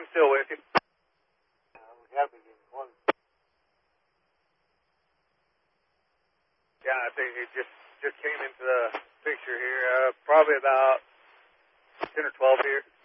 I'm still with you. We have to get close. Yeah, I think it just came into the picture here. Probably about 10 or 12 here.